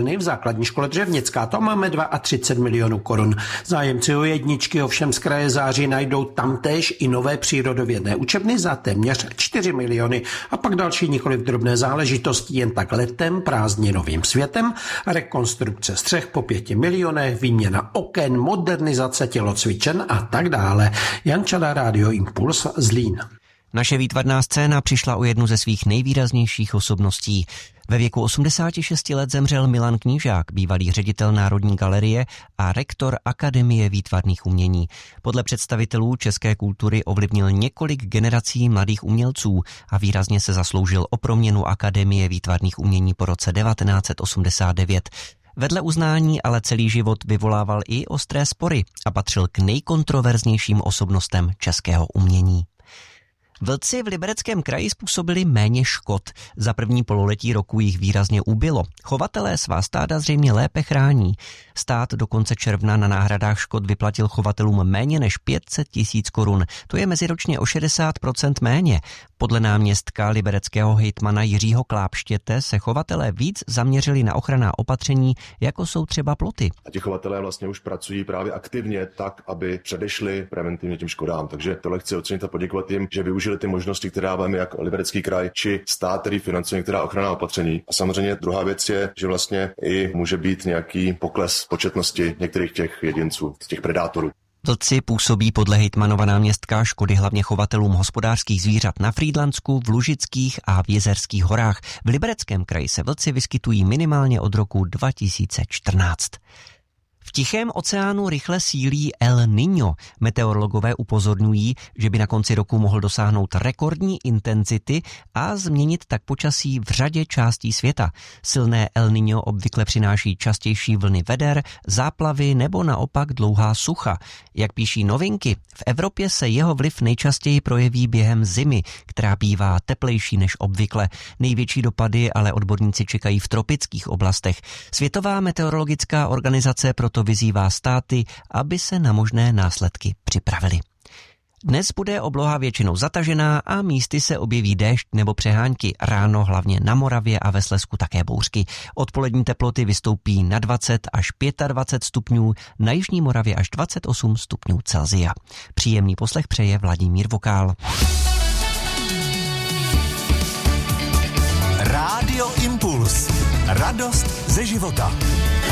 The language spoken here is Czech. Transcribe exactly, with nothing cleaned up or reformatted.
rodiny v základní škole Dřevnická. Tam máme třicet dva milionů korun. Zájemci o jedničky ovšem z kraje září najdou tamtéž i nové přírodovědné učebny za téměř čtyři miliony a pak další nikoliv drobné záležitosti, jen tak letem, prázdninovým světem, rekonstrukce střech po pěti milionech, výměna oken, modernizace tělocvičen a tak dále. Jan Čada, Rádio Impuls, Zlín. Naše výtvarná scéna přišla o jednu ze svých nejvýraznějších osobností. Ve věku osmdesáti šesti let zemřel Milan Knížák, bývalý ředitel Národní galerie a rektor Akademie výtvarných umění. Podle představitelů české kultury ovlivnil několik generací mladých umělců a výrazně se zasloužil o proměnu Akademie výtvarných umění po roce devatenáct set osmdesát devět. Vedle uznání ale celý život vyvolával i ostré spory a patřil k nejkontroverznějším osobnostem českého umění. Vlci v Libereckém kraji způsobili méně škod. Za první pololetí roku jich výrazně ubylo. Chovatelé svá stáda zřejmě lépe chrání. Stát do konce června na náhradách škod vyplatil chovatelům méně než pět set tisíc korun. To je meziročně o šedesát procent méně. Podle náměstka libereckého hejtmana Jiřího Klápštěte se chovatelé víc zaměřili na ochranná opatření, jako jsou třeba ploty. A ti chovatelé vlastně už pracují právě aktivně tak, aby předešli preventivně těm škodám. Takže tohle chci ocenit a poděkovat jim, že využili ty možnosti, které dáváme jak Liberecký kraj, či stát, který financuje některá ochranná opatření. A samozřejmě druhá věc je, že vlastně i může být nějaký pokles početnosti některých těch jedinců, těch predátorů. Vlci působí podle hejtmanova náměstka škody hlavně chovatelům hospodářských zvířat na Frýdlansku, v Lužických a v Jezerských horách. V Libereckém kraji se vlci vyskytují minimálně od roku dva tisíce čtrnáct. V Tichém oceánu rychle sílí El Niño. Meteorologové upozorňují, že by na konci roku mohl dosáhnout rekordní intenzity a změnit tak počasí v řadě částí světa. Silné El Niño obvykle přináší častější vlny veder, záplavy nebo naopak dlouhá sucha. Jak píší Novinky, v Evropě se jeho vliv nejčastěji projeví během zimy, která bývá teplejší než obvykle. Největší dopady ale odborníci čekají v tropických oblastech. Světová meteorologická organizace proto vyzývá státy, aby se na možné následky připravili. Dnes bude obloha většinou zatažená a místy se objeví déšť nebo přehánky. Ráno hlavně na Moravě a ve Slezsku také bouřky. Odpolední teploty vystoupí na dvacet až dvacet pět stupňů, na jižní Moravě až dvacet osm stupňů Celsia. Příjemný poslech přeje Vladimír Vokál. Rádio Impuls. Radost ze života.